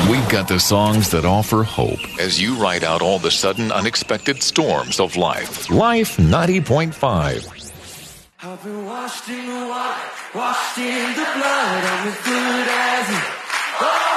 We've got the songs that offer hope as you ride out all the sudden unexpected storms of life. Life 90.5. I've been washed in the water, washed in the blood. I'm as good as